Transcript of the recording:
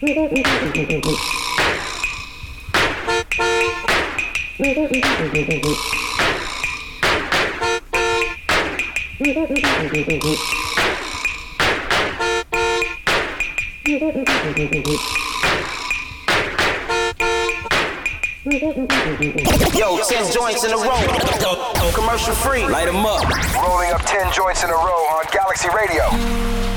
Yo, 10 joints in a row. Commercial free. Light 'em up. Rolling up 10 joints in a row on Galaxy Radio.